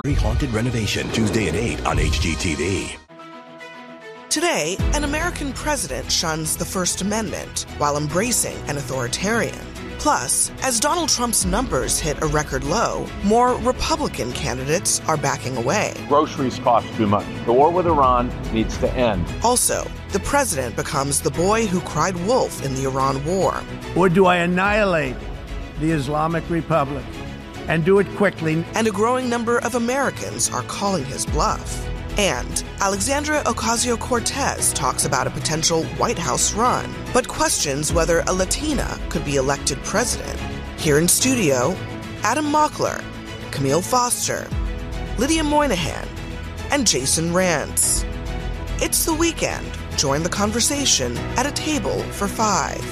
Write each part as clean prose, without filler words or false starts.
Haunted Renovation, Tuesday at 8 on HGTV. Today, an American president shuns the First Amendment while embracing an authoritarian. Plus, as Donald Trump's numbers hit a record low, more Republican candidates are backing away. Groceries cost too much. The war with Iran needs to end. Also, the president becomes the boy who cried wolf in the Iran war. Or do I annihilate the Islamic Republic and do it quickly? And a growing number of Americans are calling his bluff. And Alexandria Ocasio-Cortez talks about a potential White House run, but questions whether a Latina could be elected president. Here in studio, Adam Mockler, Camille Foster, Lydia Moynihan, and Jason Rantz. It's the weekend. Join the conversation at a table for 5.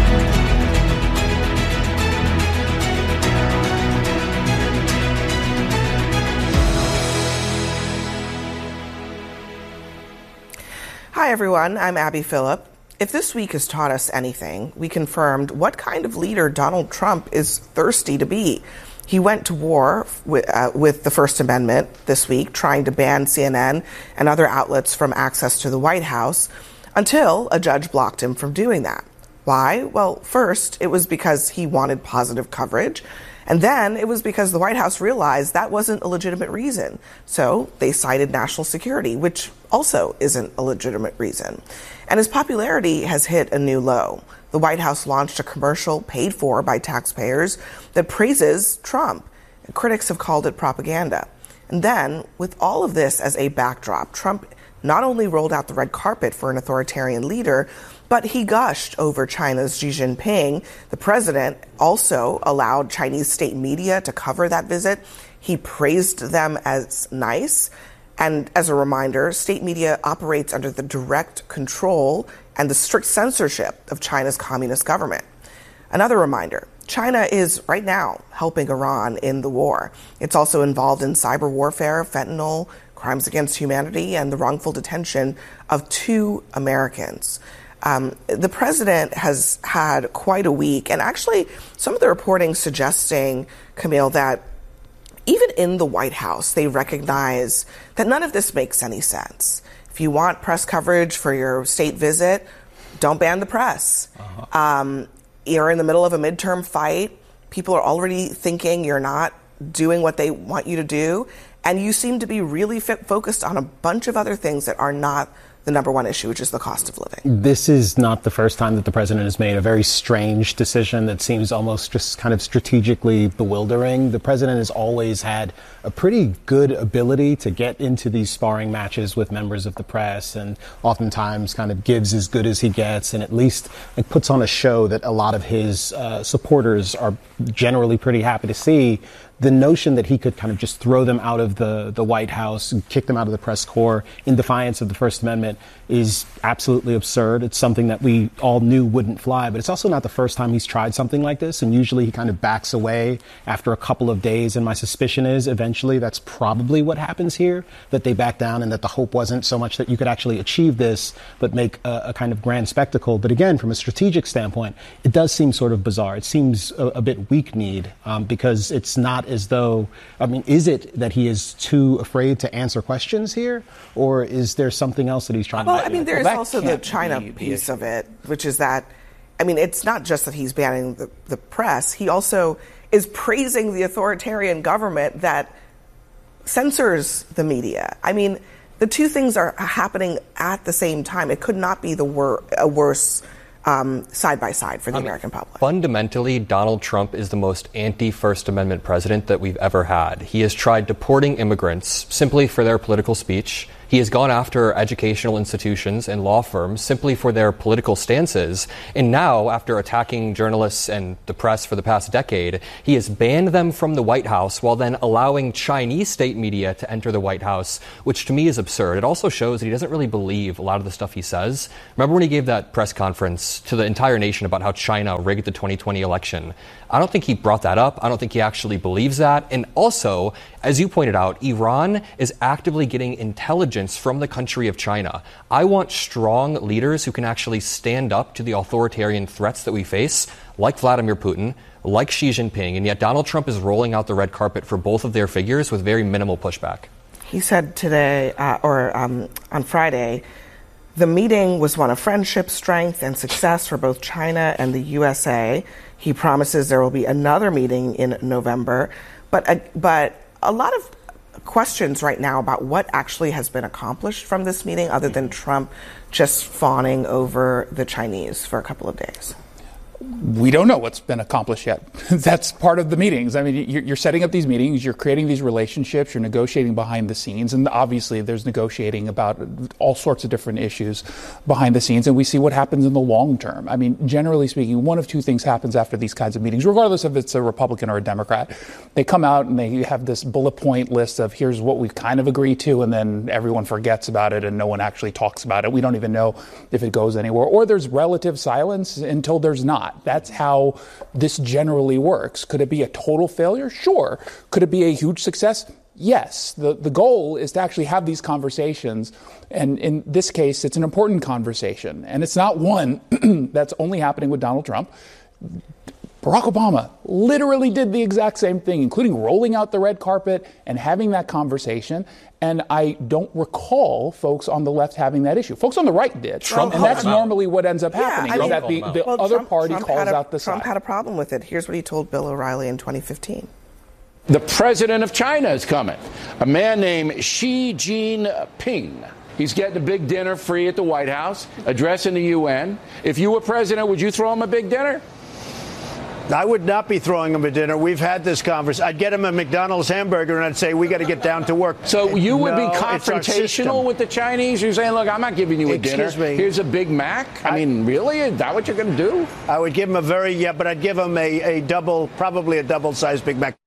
Hi, everyone. I'm Abby Phillip. If this week has taught us anything, we confirmed what kind of leader Donald Trump is thirsty to be. He went to war with the First Amendment this week, trying to ban CNN and other outlets from access to the White House, until a judge blocked him from doing that. Why? Well, first, it was because he wanted positive coverage. And then it was because the White House realized that wasn't a legitimate reason. So they cited national security, which also isn't a legitimate reason. And his popularity has hit a new low. The White House launched a commercial paid for by taxpayers that praises Trump. Critics have called it propaganda. And then, with all of this as a backdrop, Trump not only rolled out the red carpet for an authoritarian leader, but he gushed over China's Xi Jinping. The president also allowed Chinese state media to cover that visit. He praised them as nice. And as a reminder, state media operates under the direct control and the strict censorship of China's communist government. Another reminder, China is right now helping Iran in the war. It's also involved in cyber warfare, fentanyl, crimes against humanity, and the wrongful detention of 2 Americans. The president has had quite a week, and actually some of the reporting suggesting, Camille, that even in the White House, they recognize that none of this makes any sense. If you want press coverage for your state visit, don't ban the press. You're in the middle of a midterm fight. People are already thinking you're not doing what they want you to do, and you seem to be really focused on a bunch of other things that are not the number one issue, which is the cost of living. This is not the first time that the president has made a very strange decision that seems almost just kind of strategically bewildering. The president has always had a pretty good ability to get into these sparring matches with members of the press, and oftentimes kind of gives as good as he gets, and at least puts on a show that a lot of his supporters are generally pretty happy to see. The notion that he could kind of just throw them out of the White House and kick them out of the press corps in defiance of the First Amendment is absolutely absurd. It's something that we all knew wouldn't fly, but it's also not the first time he's tried something like this, and usually he kind of backs away after a couple of days, and my suspicion is eventually that's probably what happens here, that they back down and that the hope wasn't so much that you could actually achieve this, but make a kind of grand spectacle. But again, from a strategic standpoint, it does seem sort of bizarre. It seems a bit weak-kneed because it's not as though, I mean, is it that he is too afraid to answer questions here, or is there something else that he's trying to do? Well, I mean, there is also the China piece of it, which is that, I mean, it's not just that he's banning the press. He also is praising the authoritarian government that censors the media. I mean, the two things are happening at the same time. It could not be a worse side by side for the American public. Fundamentally, Donald Trump is the most anti-First Amendment president that we've ever had. He has tried deporting immigrants simply for their political speech. He has gone after educational institutions and law firms simply for their political stances. And now, after attacking journalists and the press for the past decade, he has banned them from the White House while then allowing Chinese state media to enter the White House, which to me is absurd. It also shows that he doesn't really believe a lot of the stuff he says. Remember when he gave that press conference to the entire nation about how China rigged the 2020 election? I don't think he brought that up. I don't think he actually believes that. And also, as you pointed out, Iran is actively getting intelligence from the country of China. I want strong leaders who can actually stand up to the authoritarian threats that we face, like Vladimir Putin, like Xi Jinping, and yet Donald Trump is rolling out the red carpet for both of their figures with very minimal pushback. He said today, on Friday, the meeting was one of friendship, strength, and success for both China and the USA. He promises there will be another meeting in November. But a lot of questions right now about what actually has been accomplished from this meeting other than Trump just fawning over the Chinese for a couple of days. We don't know what's been accomplished yet. That's part of the meetings. I mean, you're setting up these meetings, you're creating these relationships, you're negotiating behind the scenes, and obviously there's negotiating about all sorts of different issues behind the scenes, and we see what happens in the long term. I mean, generally speaking, one of two things happens after these kinds of meetings, regardless if it's a Republican or a Democrat. They come out and they have this bullet point list of here's what we kind of agree to, and then everyone forgets about it and no one actually talks about it. We don't even know if it goes anywhere. Or there's relative silence until there's not. That's how this generally works. Could it be a total failure? Sure. Could it be a huge success? Yes. The goal is to actually have these conversations. And in this case, it's an important conversation. And it's not one that's only happening with Donald Trump. Barack Obama literally did the exact same thing, including rolling out the red carpet and having that conversation. And I don't recall folks on the left having that issue. Folks on the right did. And that's normally what ends up happening, is that the other party calls out the side. Trump had a problem with it. Here's what he told Bill O'Reilly in 2015. The president of China is coming, a man named Xi Jinping. He's getting a big dinner free at the White House, addressing the UN. If you were president, would you throw him a big dinner? I would not be throwing him a dinner. We've had this conversation. I'd get him a McDonald's hamburger and I'd say, we got to get down to work. So you would be confrontational with the Chinese? You're saying, look, I'm not giving you a dinner. Here's a Big Mac. I mean, really? Is that what you're going to do? I would give him but I'd give him a probably a double-sized Big Mac.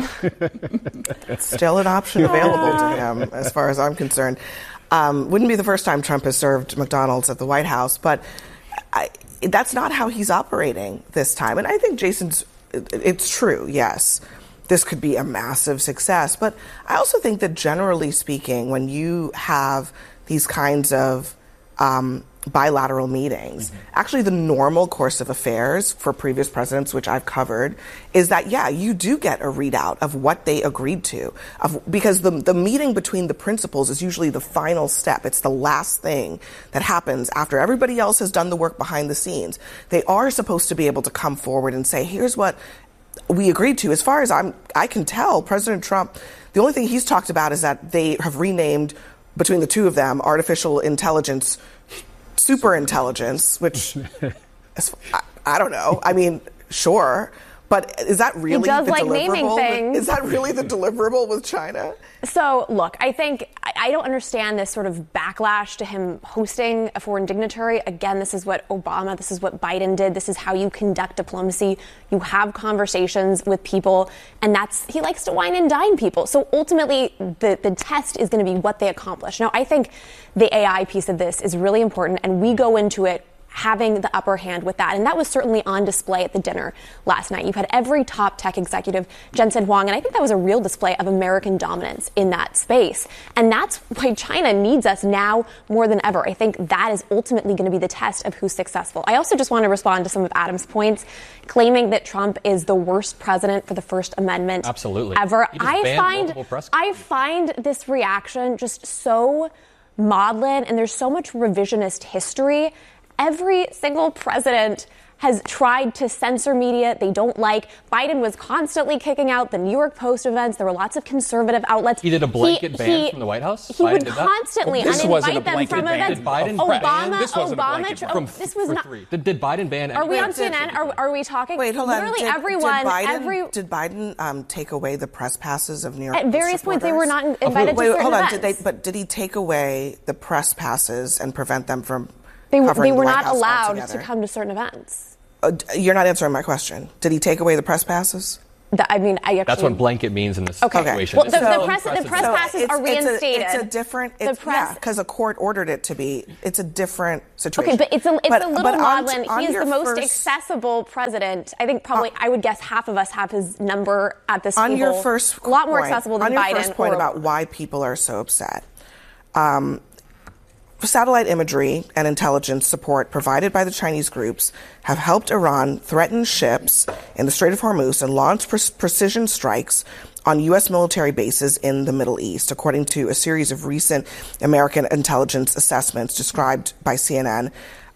Still an option available to him, as far as I'm concerned. Wouldn't be the first time Trump has served McDonald's at the White House, but that's not how he's operating this time. And I think it's true, yes, this could be a massive success. But I also think that generally speaking, when you have these kinds of bilateral meetings, actually the normal course of affairs for previous presidents, which I've covered, is that, yeah, you do get a readout of what they agreed to, because the meeting between the principals is usually the final step. It's the last thing that happens after everybody else has done the work behind the scenes. They are supposed to be able to come forward and say, here's what we agreed to. As far as I can tell, President Trump, the only thing he's talked about is that they have renamed, between the two of them, artificial intelligence super intelligence, which I don't know. I mean, sure. But is that really the deliverable? Is that really the deliverable with China? So, look, I think I don't understand this sort of backlash to him hosting a foreign dignitary. Again, this is what Obama, this is what Biden did. This is how you conduct diplomacy. You have conversations with people, and he likes to wine and dine people. So ultimately, the test is going to be what they accomplish. Now, I think the AI piece of this is really important, and we go into it having the upper hand with that. And that was certainly on display at the dinner last night. You've had every top tech executive, Jensen Huang, and I think that was a real display of American dominance in that space. And that's why China needs us now more than ever. I think that is ultimately going to be the test of who's successful. I also just want to respond to some of Adam's points, claiming that Trump is the worst president for the First Amendment ever. I find this reaction just so maudlin, and there's so much revisionist history. Every single president has tried to censor media they don't like. Biden was constantly kicking out the New York Post events. There were lots of conservative outlets. He did a blanket ban from the White House? He would constantly uninvite them from events. Did Biden Did Biden ban? Are we on CNN? Are we talking? Wait, hold on. Literally Did Biden take away the press passes of New York Post at various points, they were not invited to certain events. But did he take away the press passes and prevent them from They were not allowed to come to certain events. You're not answering my question. Did he take away the press passes? That's what blanket means in this situation. Well, the press passes are reinstated. It's a different, because a court ordered it to be. It's a different situation. Okay, but it's a little maudlin. He is the most accessible president. I think probably, I would guess half of us have his number at this table. On your first a lot more accessible than Biden. On your first point about why people are so upset, Satellite imagery and intelligence support provided by the Chinese groups have helped Iran threaten ships in the Strait of Hormuz and launch precision strikes on U.S. military bases in the Middle East, according to a series of recent American intelligence assessments described by CNN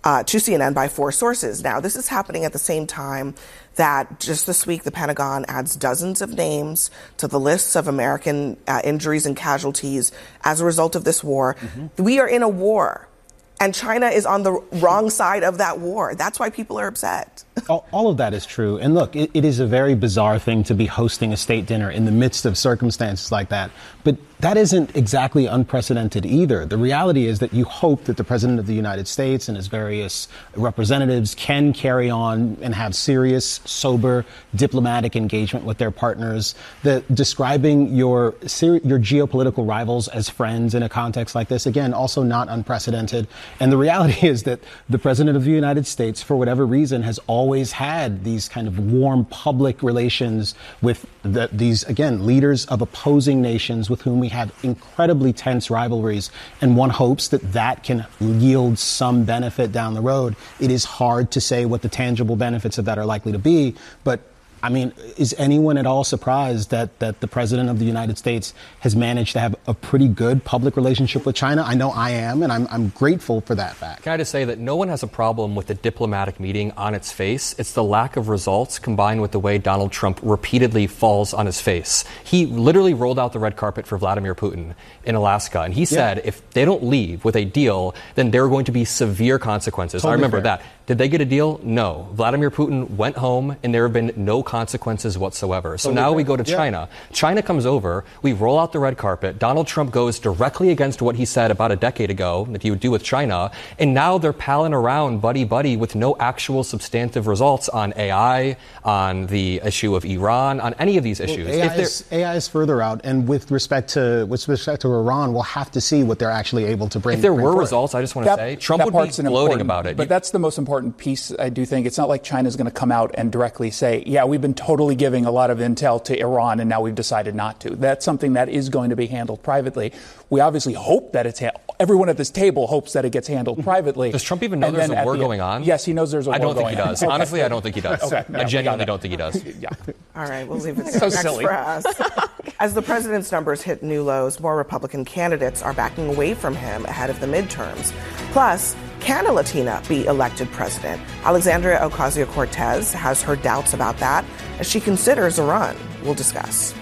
by 4 sources. Now, this is happening at the same time that just this week the Pentagon adds dozens of names to the lists of American injuries and casualties as a result of this war. Mm-hmm. We are in a war, and China is on the wrong side of that war. That's why people are upset. All of that is true. And look, it is a very bizarre thing to be hosting a state dinner in the midst of circumstances like that. But that isn't exactly unprecedented either. The reality is that you hope that the President of the United States and his various representatives can carry on and have serious, sober, diplomatic engagement with their partners. Describing your geopolitical rivals as friends in a context like this, again, also not unprecedented. And the reality is that the President of the United States, for whatever reason, has always had these kind of warm public relations with these, again, leaders of opposing nations with whom we have incredibly tense rivalries, and one hopes that can yield some benefit down the road. It is hard to say what the tangible benefits of that are likely to be, but I mean, is anyone at all surprised that the President of the United States has managed to have a pretty good public relationship with China? I know I am, and I'm grateful for that fact. Can I just say that no one has a problem with the diplomatic meeting on its face. It's the lack of results combined with the way Donald Trump repeatedly falls on his face. He literally rolled out the red carpet for Vladimir Putin in Alaska, and he said if they don't leave with a deal, then there are going to be severe consequences. Totally I remember that. Did they get a deal? No. Vladimir Putin went home, and there have been no consequences whatsoever. So now we go to China. China comes over. We roll out the red carpet. Donald Trump goes directly against what he said about a decade ago that he would do with China. And now they're palling around buddy-buddy with no actual substantive results on AI, on the issue of Iran, on any of these issues. AI is further out. And with respect to Iran, we'll have to see what they're actually able to bring. If there were results, I just want to say, Trump would be gloating about it. But that's the most important piece, I do think. It's not like China's going to come out and directly say, yeah, we've been totally giving a lot of intel to Iran and now we've decided not to. That's something that is going to be handled privately. We obviously hope that it's everyone at this table hopes that it gets handled privately. Does Trump even know there's a war going on? Yes, he knows there's a war going on. I don't think he does. Okay. Honestly, I don't think he does. Okay. I genuinely don't think he does. Yeah. All right, we'll leave it there. Next silly. For us. As the president's numbers hit new lows, more Republican candidates are backing away from him ahead of the midterms. Plus, can a Latina be elected president? Alexandria Ocasio-Cortez has her doubts about that as she considers a run. We'll discuss.